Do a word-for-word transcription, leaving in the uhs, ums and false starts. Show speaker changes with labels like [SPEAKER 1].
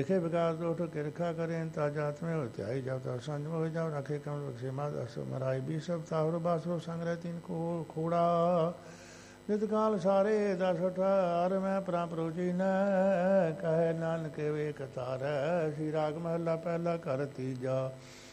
[SPEAKER 1] ਲਿਖੇ ਵਿਕਾਸ ਦੋਠ ਕਿਰਖਾ ਕਰੇ ਤਾ ਜਾਤ में हो त्याई जाओ तो संज में हो जाओ रखे कमल बख्शे माद असो मराई भी सब ताहरो बासरो संग्रह तीन को खोड़ा नित काल सारे दस अठार मैं प्राप रोजी न कहे नानक वे कतार श्री राग महला पहला कर तीजा